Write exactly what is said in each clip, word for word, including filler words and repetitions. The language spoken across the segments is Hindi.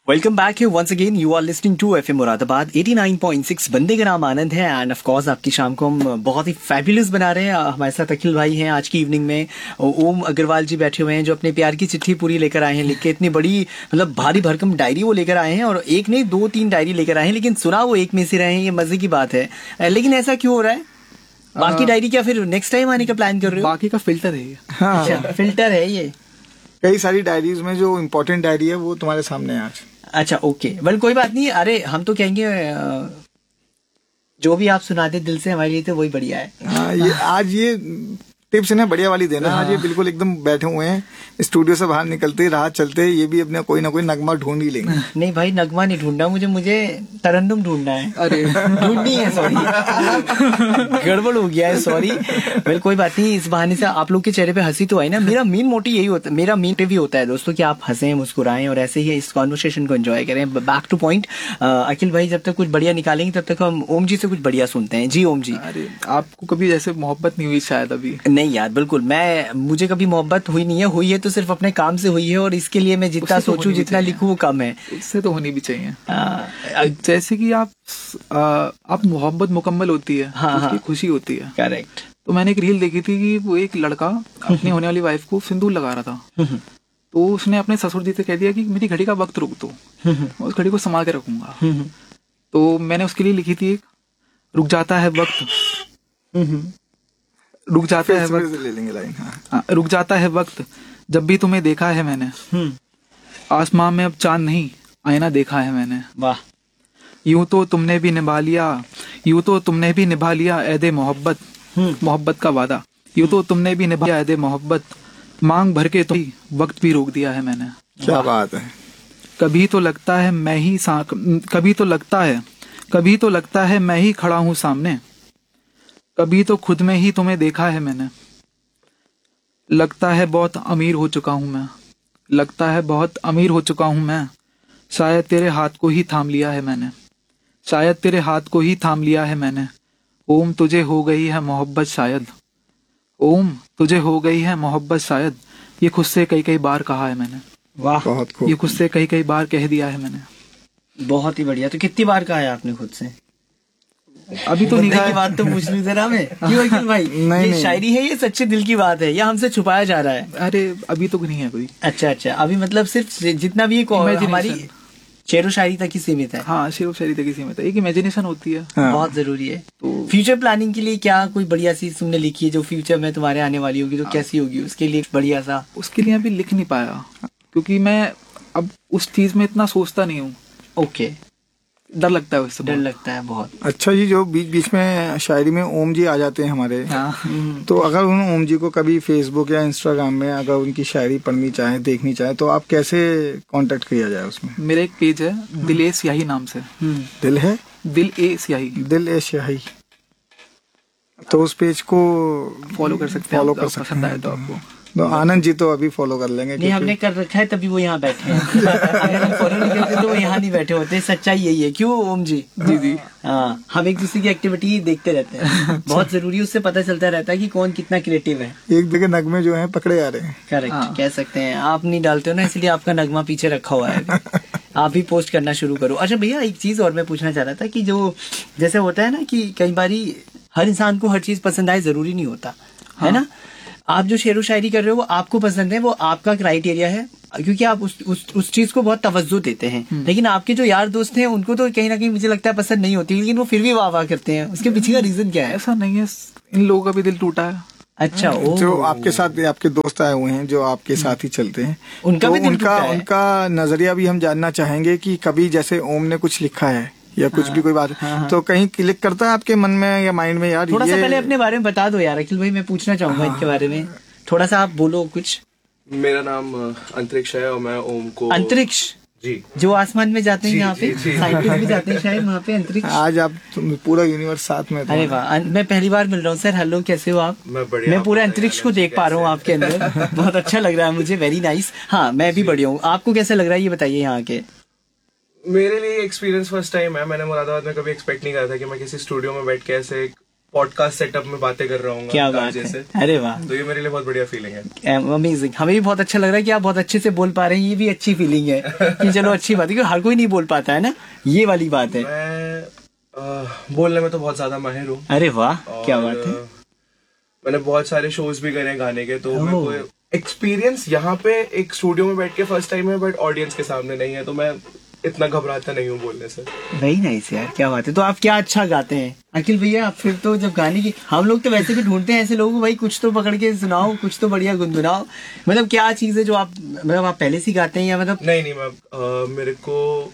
वेलकम बैक है once again. You are listening to FM Moradabad eighty nine point six. बंदे का नाम आनंद है एंड ऑफ कोर्स आपकी शाम को हम बहुत ही फैबुलस बना रहे हैं। हमारे साथ अखिल भाई हैं आज की इवनिंग में। ओम अग्रवाल जी बैठे हुए हैं जो अपने प्यार की चिट्ठी पूरी लेकर आए हैं, लिख के इतनी बड़ी मतलब भारी भरकम डायरी वो लेकर आए हैं, और एक नहीं दो तीन डायरी लेकर आए हैं, लेकिन सुना वो एक में से रहे हैं। ये मजे की बात है। लेकिन ऐसा क्यों हो रहा है? बाकी डायरी क्या फिर नेक्स्ट टाइम आने का प्लान कर रहे हो? बाकी का फिल्टर है ये। हाँ, अच्छा, फिल्टर है ये। कई सारी डायरीज में जो इम्पोर्टेंट डायरी है वो तुम्हारे सामने है आज। अच्छा ओके, वेल कोई बात नहीं। अरे हम तो कहेंगे जो भी आप सुनाते दिल से हमारे लिए तो वही बढ़िया है। हाँ, ये आज ये टिप्स इन्हें बढ़िया वाली देना। आज ये बिल्कुल एकदम बैठे हुए हैं, स्टूडियो से बाहर निकलते राह चलते ये भी अपने कोई ना कोई नगमा ढूंढ ही लेंगे। नहीं भाई, नगमा नहीं ढूंढना मुझे, मुझे तरन्नुम ढूंढना है। अरे ढूंढनी है, सॉरी गड़बड़ हो गया है, सॉरी। वेल कोई बात नहीं, इस बहाने से आप लोग के चेहरे पे हंसी तो आई ना। मेरा मेन मोटिव यही होता है, मेरा मेन मोटिव भी होता है दोस्तों कि आप हंसें मुस्कुराएं और ऐसे ही इस कॉन्वर्सेशन को एंजॉय करें। बैक टू पॉइंट, अखिल भाई जब तक कुछ बढ़िया निकालेंगे तब तक हम ओम जी से कुछ बढ़िया सुनते हैं। जी ओम जी। अरे आपको कभी जैसे मोहब्बत नहीं हुई शायद अभी? नहीं यार बिल्कुल, मैं मुझे कभी मोहब्बत हुई नहीं है। हुई है तो सिर्फ अपने काम से हुई है, और इसके लिए मैं जितना तो सोचूं जितना लिखूं वो कम है। उससे तो होनी भी चाहिए। आ, जैसे कि आप आ, आप मोहब्बत मुकम्मल होती है, हाँ, उसकी हाँ, खुशी होती है। करेक्ट। तो मैंने एक रील देखी थी कि वो एक लड़का अपनी होने वाली वाइफ को सिंदूर लगा रहा था। तो उसने अपने ससुर जी से कह दिया कि मेरी घड़ी का वक्त रुक दो, मैं उस घड़ी को संभाल के रखूंगा। तो मैंने उसके लिए लिखी थी एक, रुक जाता है वक्त, रुक जाता है वक्त, ले लेंगे लाइन। हाँ, रुक जाता है वक्त जब भी तुम्हें देखा है मैंने, आसमां में अब चांद नहीं आईना देखा है मैंने। वाह। यूं तो तुमने भी निभा लिया, यूं तो तुमने भी निभा लिया ऐदे मोहब्बत, मोहब्बत का वादा। यूं तो तुमने भी निभा लिया ऐदे मोहब्बत, मांग भर के तो वक्त भी रोक दिया है मैंने। क्या बात है। कभी तो लगता है मैं ही सा कभी तो लगता है कभी तो लगता है मैं ही खड़ा हूं सामने, कभी तो खुद में ही तुम्हें देखा है मैंने। लगता है बहुत अमीर हो चुका हूं मैं, लगता है बहुत अमीर हो चुका हूं मैं, शायद तेरे हाथ को ही थाम लिया है मैंने, शायद तेरे हाथ को ही थाम लिया है मैंने। ओम तुझे हो गई है मोहब्बत शायद, ओम तुझे हो गई है मोहब्बत शायद, ये खुद से कई कई बार कहा है मैंने। वाह, बहुत खूब। ये खुद से कई कई बार कह दिया है मैंने। बहुत ही बढ़िया। तो कितनी बार कहा है आपने खुद से? अभी तो बंदे निगाह की बात तो पूछ ली जरा मैं। क्यों अखिल भाई? नहीं, ये नहीं। शायरी है, ये सच्चे दिल की बात है, या हमसे छुपाया जा रहा है? अरे अभी तो नहीं है कोई। अच्छा अच्छा, अभी मतलब सिर्फ जितना भी ये को- Imagination। हमारी शेरो शायरी तक ही सीमित है। हाँ, शेर शायरी तक ही सीमित है, एक इमेजिनेशन होती है। हाँ। बहुत जरूरी है। तो फ्यूचर प्लानिंग के लिए क्या कोई बढ़िया सी तुमने लिखी है जो फ्यूचर में तुम्हारे आने वाली होगी, तो कैसी होगी उसके लिए बढ़िया सा? उसके लिए अभी लिख नहीं पाया क्योंकि मैं अब उस चीज में इतना सोचता नहीं हूँ। ओके, डर लगता है उससे डर बहुत। लगता है बहुत। अच्छा जी, जो बीच बीच में शायरी में ओम जी आ जाते हैं हमारे, हाँ। तो अगर उन ओम जी को कभी फेसबुक या इंस्टाग्राम में अगर उनकी शायरी पढ़नी चाहे, देखनी चाहे, तो आप कैसे कांटेक्ट किया जाए उसमें? मेरा एक पेज है दिल ए स्याही नाम से। दिल है दिल ए स्याही, दिल ए स्याही। तो उस पेज को फॉलो कर सकते हैं, फॉलो आप- कर आप सकते पसंद हैं। आए तो आपको। तो आनंद जी तो अभी फॉलो कर लेंगे नहीं, क्योंकि- हमने कर रखा है तभी वो यहाँ बैठे हैं। अगर हम फॉलो नहीं करते तो वो यहाँ नहीं बैठे होते। सच्चाई यही है। क्यों ओम जी? जी जी। हाँ, हम एक दूसरे की एक्टिविटी देखते रहते हैं, बहुत जरूरी है। उससे पता चलता रहता है कि कौन कितना क्रिएटिव है। एक जगह नगमे जो हैं पकड़े जा रहे हैं। करेक्ट, हाँ। कह सकते हैं। आप नहीं डालते हो ना, इसलिए आपका नगमा पीछे रखा हुआ है। आप ही पोस्ट करना शुरू करो। अच्छा भैया, एक चीज और मैं पूछना चाह रहा था कि जो जैसे होता है ना कि कई बारी हर इंसान को हर चीज पसंद आए, जरूरी नहीं होता है ना। आप जो शेरो शायरी कर रहे हो वो आपको पसंद है, वो आपका क्राइटेरिया है, क्योंकि आप उस उस, उस चीज को बहुत तवज्जो देते हैं। लेकिन आपके जो यार दोस्त हैं उनको तो कहीं ना कहीं मुझे लगता है पसंद नहीं होती, लेकिन वो फिर भी वाह वाह करते हैं। उसके पीछे का रीजन क्या है? ऐसा नहीं है, इन लोगों का भी दिल टूटा है। अच्छा, ओ, जो आपके साथ आपके दोस्त आए हुए हैं, जो आपके साथ ही चलते हैं, उनका तो भी दिल उनका टूटा है। उनका नजरिया भी हम जानना चाहेंगे कि कभी जैसे ओम ने कुछ लिखा है या कुछ भी कोई बात, हाँ। तो कहीं क्लिक करता है आपके मन में या माइंड में, यार थोड़ा सा ये पहले अपने बारे में बता दो यार अखिल भाई, मैं पूछना चाहूंगा इनके बारे में। थोड़ा सा आप बोलो कुछ। मेरा नाम अ, अंतरिक्ष है और मैं ओम को अंतरिक्ष, जी जो आसमान में जाते हैं, जी, यहाँ पे जी, जी। साइंटिस्ट भी जाते हैं शायद वहाँ पे। अंतरिक्ष, आज आप तुम- पूरा यूनिवर्स साथ में है अरे तुम्हारा। वाह, अन- मैं पहली बार मिल रहा हूँ सर। हेलो, कैसे हो आप? मैं बढ़िया। मैं आप पूरे बताइए, अंतरिक्ष को आनंद जी देख पा रहा हूँ कैसे आपके अंदर। बहुत अच्छा लग रहा है मुझे, वेरी नाइस। हाँ, मैं भी बढ़िया हूँ। आपको कैसा लग रहा है ये बताइए यहाँ के? मेरे लिए एक्सपीरियंस फर्स्ट टाइम है। मैंने मुरादाबाद में कभी एक्सपेक्ट नहीं करा था कि मैं किसी स्टूडियो में बैठ के ऐसे एक पॉडकास्ट सेटअप में बातें कर रहा हूँ क्या बात जैसे। है, अरे वाह, तो ये मेरे लिए बहुत बढ़िया फीलिंग है। अमेजिंग। हमें भी बहुत अच्छा लग रहा है कि आप बहुत अच्छे से बोल पा रहे हैं, ये भी अच्छी फीलिंग है कि चलो अच्छी बात है, क्योंकि हर कोई नहीं बोल पाता है ना, ये वाली बात है। मैं आ, बोलने में तो बहुत ज्यादा माहिर हूँ। अरे वाह, क्या बात है। मैंने बहुत सारे शोज भी करे हैं गाने के, तो मेरे को एक्सपीरियंस यहाँ पे एक स्टूडियो में बैठ के फर्स्ट टाइम है, बट ऑडियंस के सामने नहीं है, तो मैं इतना घबराता नहीं हूँ बोलने से। वही नाइस यार, क्या बात है। तो आप क्या अच्छा गाते हैं अखिल भैया? आप फिर तो जब गाने की, हम लोग तो वैसे भी ढूंढते हैं ऐसे लोगों को, भाई कुछ तो पकड़ के सुनाओ, कुछ तो बढ़िया गुनगुनाओ। मतलब क्या चीज है जो आप, मतलब आप पहले से ही गाते हैं या मतलब? नहीं नहीं, मैं आ, मेरे को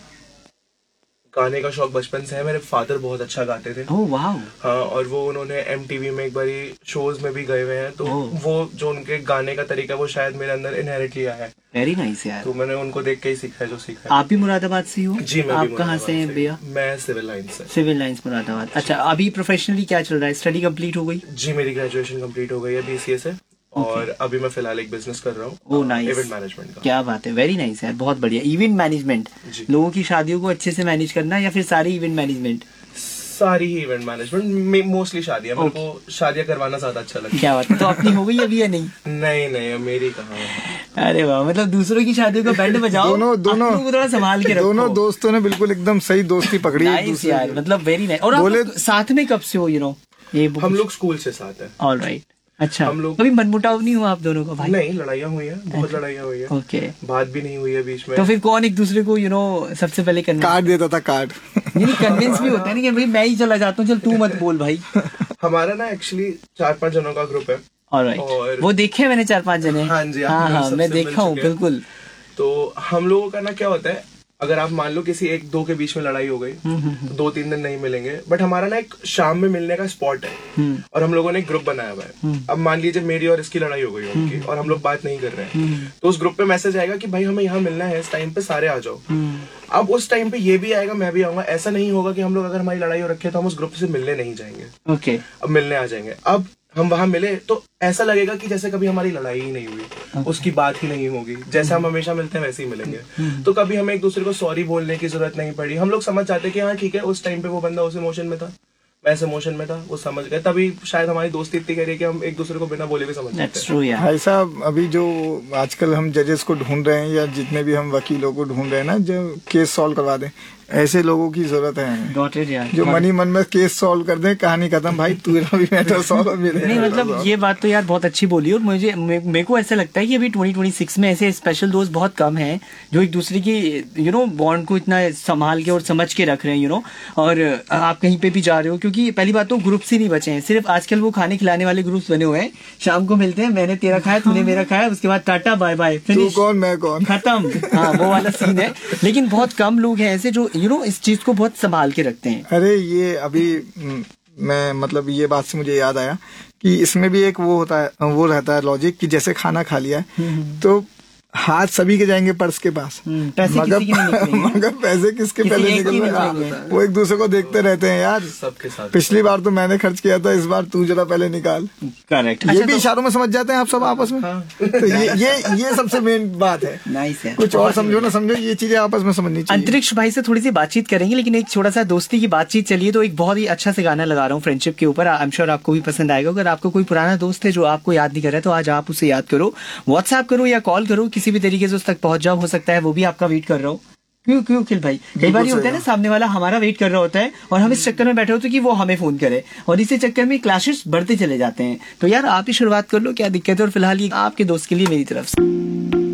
गाने का शौक बचपन से है। मेरे फादर बहुत अच्छा गाते थे। ओह वाह। हाँ, और वो उन्होंने एमटीवी में एक बारी शोज में भी गए हुए हैं, तो वो जो उनके गाने का तरीका वो शायद मेरे अंदर इनहेरिटली आया है। वेरी नाइस यार। तो मैंने उनको देख के ही सीखा है जो सीखा है। आप भी मुरादाबाद से हो? जी, मैं आप भी कहाँ से हैं भैया? मैं सिविल लाइन से। Civil lines Moradabad. अच्छा, अभी प्रोफेशनली क्या चल रहा है? स्टडी कंप्लीट हो गई? जी, मेरी ग्रेजुएशन कंप्लीट हो गई है बीसीए से, और अभी मैं फिलहाल एक बिजनेस कर रहा हूँ, ओह नाइस, इवेंट मैनेजमेंट का। क्या बात है, वेरी नाइस यार, बहुत बढ़िया। इवेंट मैनेजमेंट, लोगों की शादियों को अच्छे से मैनेज करना, या फिर सारी इवेंट मैनेजमेंट? सारी ही इवेंट मैनेजमेंट, मोस्टली शादियां। मेरे को शादियां करवाना ज्यादा अच्छा लगता है। क्या बात है। तो अपनी हो गई अभी या नहीं? नहीं नहीं, मेरी कहाँ। अरे वाह, मतलब दूसरों की शादियों का बैंड बजाओ, दोनों दोनों अपनों को थोड़ा संभाल के रखो। दोनों दोस्तों ने बिल्कुल एकदम सही दोस्ती पकड़ी है एक नाइस दूसरे यार, की। मतलब वेरी नाइस। और आप बोले- लोग साथ में कब से हो, यू नो? ये हम लोग स्कूल से साथ हैं। All right. अच्छा, हम लोग- कभी मनमुटाव नहीं हुआ आप दोनों का भाई? नहीं, लड़ाइयाँ हुई है, बहुत लड़ाइयाँ हुई है। ओके। बात भी नहीं हुई है बीच में। तो फिर कौन एक दूसरे को, यू नो, सबसे पहले कन्विंस? कार्ड देता था, कार्ड। नहीं, कन्विंस भी होता है ना कि भाई मैं ही चला जाता हूँ, चल तू मत बोल भाई। हमारा ना एक्चुअली चार पांच जनों का ग्रुप है। ऑलराइट, और- वो देखे हैं मैंने चार पांच जने। हाँ जी, आप हाँ लोग हाँ, सबसे मैं मिल देखा हूँ चुके हैं। बिल्कुल। तो हम लोगों का ना क्या होता है, अगर आप मान लो किसी एक दो के बीच में लड़ाई हो गई, दो तीन दिन नहीं मिलेंगे, बट हमारा ना एक शाम में मिलने का स्पॉट है, और हम लोगों ने एक ग्रुप बनाया हुआ है। अब मान लीजिए मेरी और इसकी लड़ाई हो गई है उनकी, और हम लोग बात नहीं कर रहे हैं, तो उस ग्रुप पे मैसेज आएगा कि भाई हमें यहाँ मिलना है, इस टाइम पे सारे आ जाओ। अब उस टाइम पे ये भी आएगा, मैं भी आऊंगा। ऐसा नहीं होगा कि हम लोग, अगर हमारी लड़ाई हो रखी है तो हम उस ग्रुप से मिलने नहीं जाएंगे। ओके। अब मिलने आ जाएंगे। अब हम वहां मिले तो ऐसा लगेगा कि जैसे कभी हमारी लड़ाई ही नहीं हुई, उसकी बात ही नहीं होगी, जैसे हम हमेशा मिलते हैं वैसे ही मिलेंगे। तो कभी हमें एक दूसरे को सॉरी बोलने की जरूरत नहीं पड़ी। हम लोग समझ जाते कि हाँ ठीक है, उस टाइम पे वो बंदा उस इमोशन में था, मैं इस इमोशन में था, वो समझ गए। तभी शायद हमारी दोस्ती इतनी गहरी है कि हम एक दूसरे को बिना बोले भी समझ जाते दैट्स हैं। ट्रू यार। भाई साहब, अभी जो आजकल हम जजेस को ढूंढ रहे हैं, या जितने भी हम वकीलों को ढूंढ रहे हैं ना, जो केस सॉल्व करवा दें, ऐसे लोगों की जरूरत है गॉट इट यार, जो मनी मन में केस सॉल्व कर दें, कहानी खत्म। भाई तेरा भी मैटर सॉल्व, मेरे नहीं मतलब ये बात तो यार बहुत अच्छी बोली। और मुझे मे- मेरे को ऐसा लगता है कि अभी ट्वेंटी ट्वेंटी सिक्स में ऐसे स्पेशल दोस्त बहुत कम हैं जो एक दूसरे की, यू नो, बॉन्ड को इतना संभाल के और समझ के रख रहे हैं, यू नो। और आप कहीं पे भी जा रहे हो, क्योंकि पहली बात तो ग्रुप्स ही नहीं बचे हैं, सिर्फ आजकल वो खाने खिलाने वाले ग्रुप्स बने हुए हैं। शाम को मिलते हैं, मैंने तेरा खाया, तूने मेरा खाया, उसके बाद टाटा बाय बाय, तू फिनिश, कौन मैं कौन, खत्म। हाँ, वो वाला सीन है। लेकिन बहुत कम लोग हैं ऐसे जो, यू नो, इस चीज को बहुत संभाल के रखते हैं। अरे ये अभी म, मैं मतलब ये बात से मुझे याद आया कि इसमें भी एक वो होता है, वो रहता है लॉजिक कि जैसे खाना खा लिया है तो हाथ सभी के जाएंगे पर्स के पास, पैसे मगर किसी के नहीं निकलेंगे। मगर पैसे किसके किसी पहले एक के निकल रहे निकलेंगे। हैं, वो एक दूसरे को देखते रहते हैं यार। सबके साथ पिछली बार तो मैंने खर्च किया था, इस बार तू जरा पहले निकाल। करेक्ट। ये भी इशारों में समझ जाते हैं आप सब आपस में। तो ये ये ये सबसे मेन बात है। नाइस है। कुछ और समझो ना समझो, ये चीजें आपस में समझनी चाहिए। अंतरिक्ष भाई से थोड़ी सी बातचीत करेंगे, लेकिन एक छोटा सा दोस्ती की बातचीत चलिए। तो एक बहुत ही अच्छा से गाना लगा रहा हूँ फ्रेंडशिप के ऊपर, आई एम श्योर आपको भी पसंद आएगा। अगर आपको कोई पुराना दोस्त है जो आपको याद नहीं कर रहा है, तो आज आप उसे याद करो, व्हाट्सएप करो या कॉल करो, किसी भी तरीके से उस तक पहुंच जाओ। हो सकता है वो भी आपका वेट कर रहा हो। क्यों क्यों खिल भाई, कई बार ये होता है ना, सामने वाला हमारा वेट कर रहा होता है और हम इस चक्कर में बैठे होते हैं कि वो हमें फोन करे, और इसी चक्कर में क्लैशेस बढ़ते चले जाते हैं। तो यार आप ही शुरुआत कर लो, क्या दिक्कत है। और फिलहाल ये आपके दोस्त के लिए मेरी तरफ से